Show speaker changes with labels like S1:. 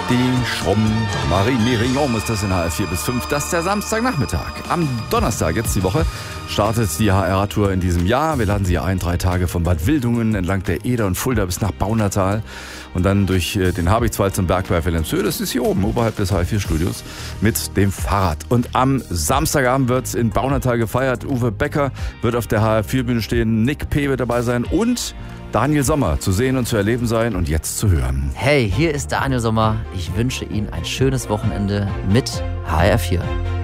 S1: die Schrumm. Marie Mérignon ist das in HR4 bis 5. Das ist der Samstagnachmittag. Am Donnerstag, jetzt die Woche, startet die HR-Tour in diesem Jahr. Wir laden Sie ein, 3 Tage von Bad Wildungen entlang der Eder und Fulda bis nach Baunatal und dann durch den Habichtswald zum Berg bei Wilhelmshöhe. Das ist hier oben, oberhalb des HR4-Studios, mit dem Fahrrad. Und am Samstagabend wird in Baunatal gefeiert. Uwe Becker wird auf der HR4-Bühne stehen. Nick P. wird dabei sein und Daniel Sommer zu sehen und zu erleben sein und jetzt zu hören.
S2: Hey, hier ist Daniel Sommer. Ich wünsche Ihnen ein schönes Wochenende mit HR4.